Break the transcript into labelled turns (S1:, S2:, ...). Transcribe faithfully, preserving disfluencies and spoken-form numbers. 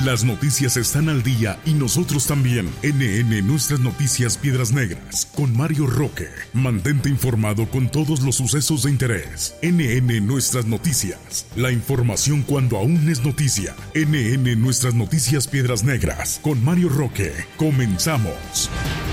S1: Las noticias están al día y nosotros también. N N Nuestras Noticias Piedras Negras con Mario Roque. Mantente informado con todos los sucesos de interés. N N Nuestras Noticias. La información cuando aún es noticia. N N Nuestras Noticias Piedras Negras con Mario Roque. Comenzamos.